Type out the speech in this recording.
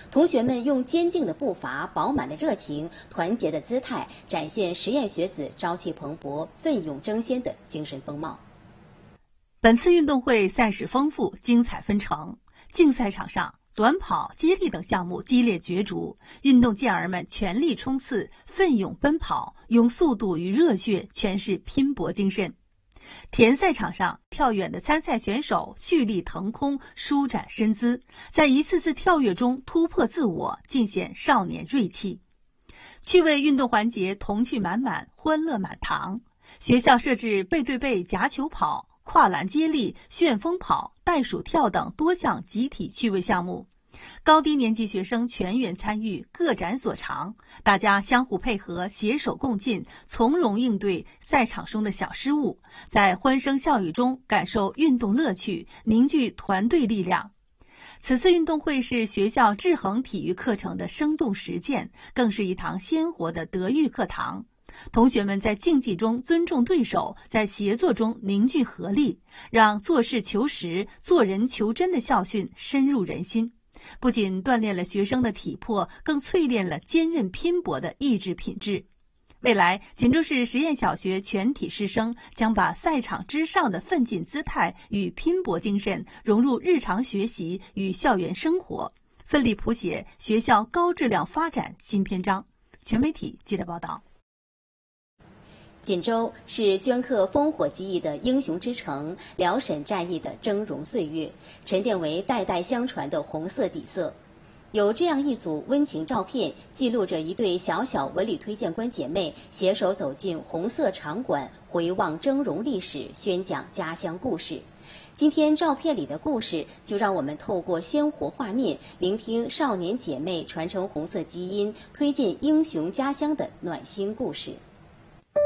同学们用坚定的步伐、饱满的热情、团结的姿态，展现实验学子朝气蓬勃、奋勇争先的精神风貌。 本次运动会赛事丰富，精彩纷呈。竞赛场上，短跑、接力等项目激烈角逐，运动健儿们全力冲刺，奋勇奔跑，用速度与热血诠释拼搏精神。田赛场上，跳远的参赛选手蓄力腾空，舒展身姿，在一次次跳跃中突破自我，尽显少年锐气。趣味运动环节童趣满满，欢乐满堂。学校设置背对背夹球跑、跨栏接力、旋风跑、袋鼠跳等多项集体趣味项目，高低年级学生全员参与，各展所长，大家相互配合，携手共进，从容应对赛场中的小失误，在欢声笑语中感受运动乐趣，凝聚团队力量。此次运动会是学校制衡体育课程的生动实践，更是一堂鲜活的德育课堂。同学们在竞技中尊重对手，在协作中凝聚合力，让做事求实、做人求真的校训深入人心。不仅锻炼了学生的体魄，更淬炼了坚韧拼搏的意志品质。未来，锦州市实验小学全体师生将把赛场之上的奋进姿态与拼搏精神融入日常学习与校园生活，奋力谱写学校高质量发展新篇章。全媒体记者报道。 锦州是镌刻烽火记忆的英雄之城，辽沈战役的峥嵘岁月，沉淀为代代相传的红色底色。有这样一组温情照片，记录着一对小小文旅推荐官姐妹携手走进红色场馆，回望峥嵘历史，宣讲家乡故事。今天照片里的故事，就让我们透过鲜活画面，聆听少年姐妹传承红色基因、推进英雄家乡的暖心故事。